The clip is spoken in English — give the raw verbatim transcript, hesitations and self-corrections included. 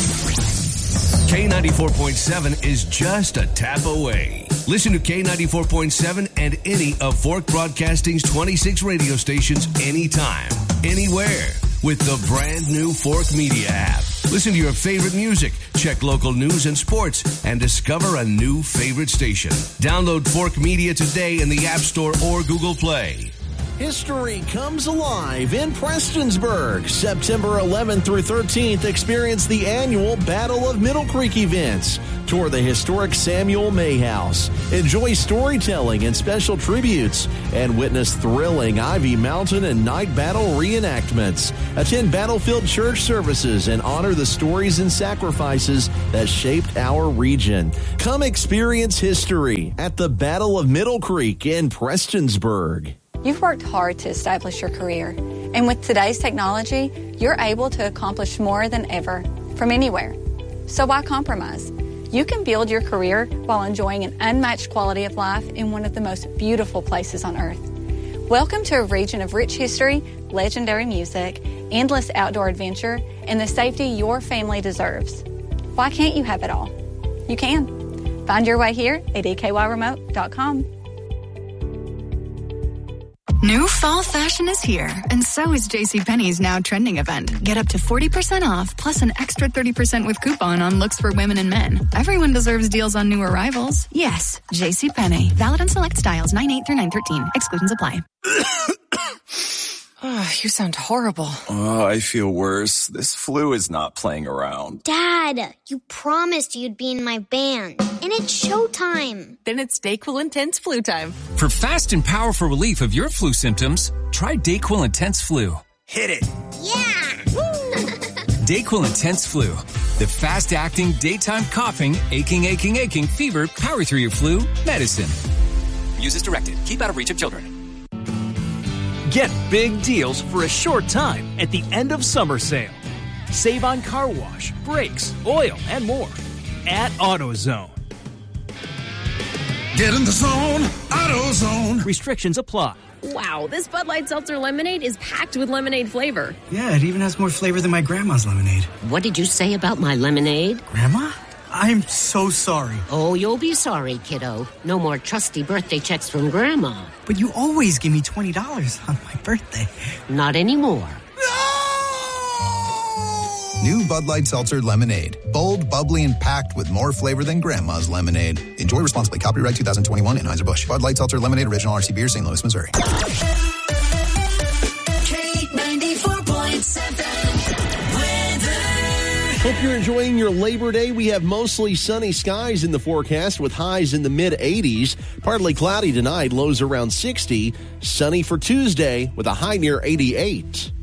K ninety-four point seven is just a tap away. Listen to K ninety-four point seven and any of Fork Broadcasting's twenty-six radio stations anytime, anywhere with the brand new Fork Media app. Listen to your favorite music, check local news and sports, and discover a new favorite station. Download Fork Media today in the App Store or Google Play. History comes alive in Prestonsburg. September eleventh through thirteenth, experience the annual Battle of Middle Creek events. Tour the historic Samuel May House. Enjoy storytelling and special tributes. And witness thrilling Ivy Mountain and Night Battle reenactments. Attend Battlefield Church services and honor the stories and sacrifices that shaped our region. Come experience history at the Battle of Middle Creek in Prestonsburg. You've worked hard to establish your career, and with today's technology, you're able to accomplish more than ever from anywhere. So why compromise? You can build your career while enjoying an unmatched quality of life in one of the most beautiful places on earth. Welcome to a region of rich history, legendary music, endless outdoor adventure, and the safety your family deserves. Why can't you have it all? You can. Find your way here at E K Y remote dot com. New fall fashion is here, and so is JCPenney's now trending event. Get up to forty percent off, plus an extra thirty percent with coupon on looks for women and men. Everyone deserves deals on new arrivals. Yes, JCPenney. Valid on select styles nine eight through nine thirteen. Exclusions apply. Oh, you sound horrible. Oh, I feel worse. This flu is not playing around. Dad, you promised you'd be in my band, and it's showtime. Then it's DayQuil Intense Flu time. For fast and powerful relief of your flu symptoms, try DayQuil Intense Flu. Hit it. Yeah! DayQuil Intense Flu. The fast-acting, daytime coughing, aching, aching, aching, fever, power through your flu medicine. Use as directed. Keep out of reach of children. Get big deals for a short time at the end of summer sale. Save on car wash, brakes, oil, and more at AutoZone. Get in the zone, AutoZone. Restrictions apply. Wow, this Bud Light Seltzer lemonade is packed with lemonade flavor. Yeah, it even has more flavor than my grandma's lemonade. What did you say about my lemonade? Grandma? I'm so sorry. Oh, you'll be sorry, kiddo. No more trusty birthday checks from Grandma. But you always give me twenty dollars on my birthday. Not anymore. New Bud Light Seltzer Lemonade. Bold, bubbly, and packed with more flavor than Grandma's lemonade. Enjoy responsibly. Copyright twenty twenty-one Anheuser-Busch. Bud Light Seltzer Lemonade, Original R C Beer, Saint Louis, Missouri. K ninety-four point seven. Hope you're enjoying your Labor Day. We have mostly sunny skies in the forecast with highs in the mid eighties. Partly cloudy tonight, lows around sixty. Sunny for Tuesday with a high near eighty-eight.